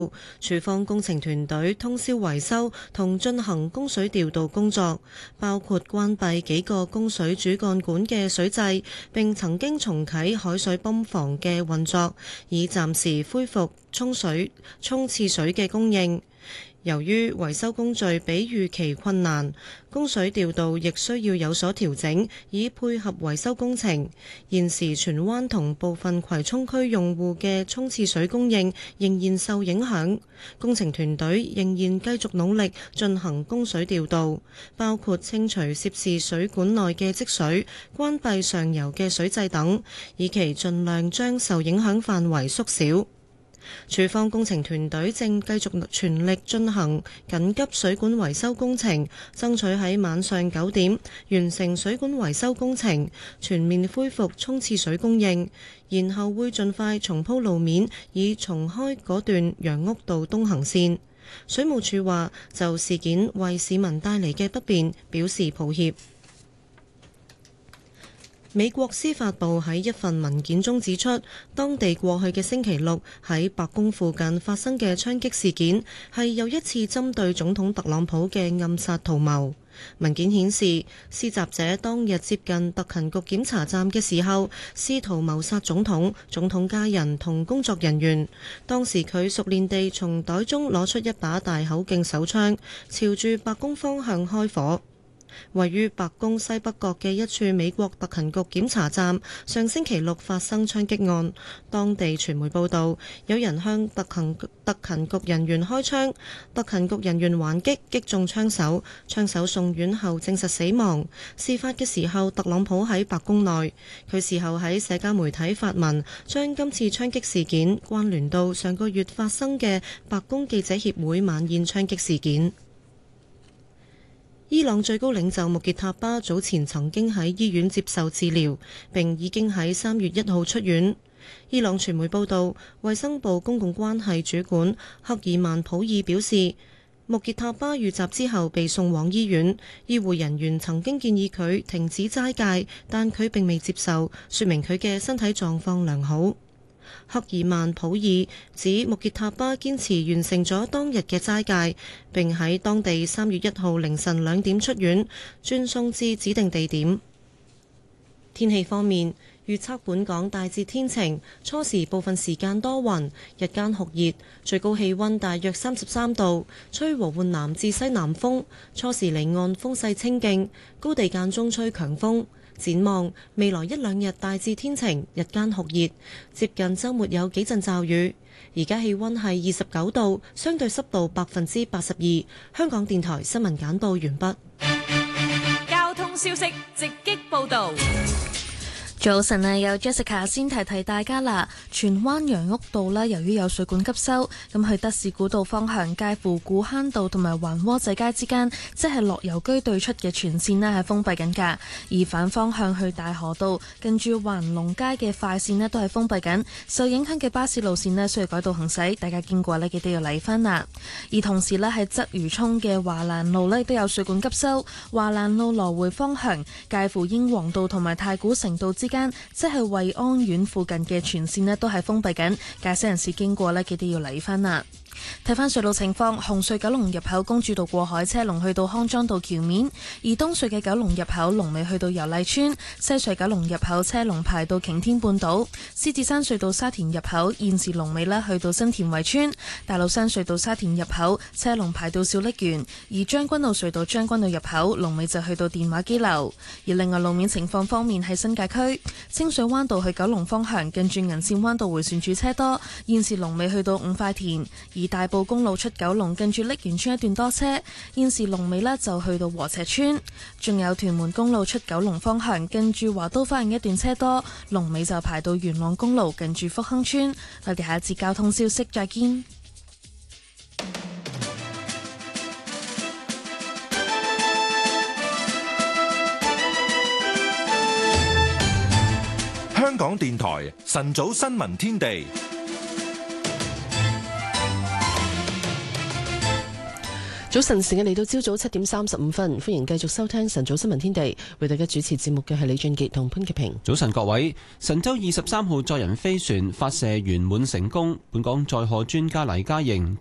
署方工程團隊通宵維修同進行供水調度工作，包括關閉幾個供水主幹管嘅水掣，並曾經重啟海水泵房嘅運作，以暫時恢復沖廁水嘅供應。由於維修工序比預期困難，供水調度亦需要有所調整，以配合維修工程。現時荃灣同部分葵涌區用戶嘅沖廁水供應仍然受影響，工程團隊仍然繼續努力進行供水調度，包括清除涉事水管內嘅積水、關閉上游嘅水掣等，以期盡量將受影響範圍縮小。署方工程團隊正繼續全力進行緊急水管維修工程，爭取喺晚上9點完成水管維修工程，全面恢復沖廁水供應，然後會盡快重鋪路面，以重開嗰段楊屋道東行線。水務署話就事件為市民帶嚟嘅不便表示抱歉。美國司法部喺一份文件中指出，當地過去嘅星期六喺白宮附近發生嘅槍擊事件係又一次針對總統特朗普嘅暗殺圖謀。文件顯示，施襲者當日接近特勤局檢查站嘅時候，試圖謀殺總統、總統家人同工作人員。當時佢熟練地從袋中攞出一把大口徑手槍，朝住白宮方向開火。位於白宮西北角嘅一處美國特勤局檢查站，上星期六發生槍擊案。當地傳媒報道，有人向特勤局人員開槍，特勤局人員還擊，擊中槍手，槍手送院後證實死亡。事發嘅時候，特朗普喺白宮內，佢事後喺社交媒體發文，將今次槍擊事件關聯到上個月發生嘅白宮記者協會晚宴槍擊事件。伊朗最高領袖穆傑塔巴早前曾經喺醫院接受治療，並已經喺3月1號出院。伊朗傳媒報道，衛生部公共關係主管克爾曼普爾表示，穆傑塔巴遇襲之後被送往醫院，醫護人員曾經建議佢停止齋戒，但佢並未接受，說明佢嘅身體狀況良好。克爾曼普爾指穆傑塔巴堅持完成咗當日嘅齋戒，並喺當地3月1號凌晨2點出院，轉送至指定地點。天氣方面，預測本港大致天晴，初時部分時間多雲，日間酷熱，最高氣溫大約33度，吹和緩南至西南風，初時離岸風勢清勁，高地間中吹強風。展望未來1、2日大致天晴，日間酷熱，接近週末有幾陣驟雨。而家氣溫係29度，相對濕度82%。香港電台新聞簡報完畢。 交通消息直擊報導。 早晨啊，有 Jessica 先提大家啦。荃灣楊屋道呢，由於有水管急修，咁去德士古道方向介乎古坑道同埋環窩仔街之間，即係樂悠居對出嘅全線呢係封閉緊㗎。而反方向去大河道近住環龍街嘅快線呢都係封閉緊，受影響嘅巴士路線呢需要改道行駛，大家經過呢記得要留意返啦。而同時呢，喺鰂魚涌嘅華蘭路呢都有水管急修，華蘭路來回方向介乎英皇道同埋太古城道之間，即係惠安苑附近嘅全線呢都係封閉緊，駕駛人士經過呢記得要留意返啦。睇返隧道情況，紅隧九龍入口公主道過海車龍去到康莊道橋面，而東隧嘅九龍入口龍尾去到油麗邨，西隧九龍入口車龍排到擎天半島，獅子山隧道沙田入口現時龍尾呢去到新田圍村，大老山隧道沙田入口車龍排到小瀝源，而將軍澳隧道將軍澳入口龍尾就去到電話機樓。而另外路面情況方面，喺新界區清水灣道去九龍方向近住銀線灣道迴旋處車多，現時龍尾去到五塊田，而大埔公路出九龍近住瀝源村一段多車，現時龍尾呢就去到禾輋村。仲有屯門公路出九龍方向近住華都花園一段車多，龍尾就排到元朗公路近住福亨村。我哋下一節交通消息再見。 香港電台晨早新聞天地。 早晨時間嚟到朝早7:35，歡迎繼續收聽晨早新聞天地，為大家主持節目嘅係李俊傑同潘潔平。 早晨各位，神舟23號載人飛船發射圓滿成功，本港載荷專家黎嘉瑩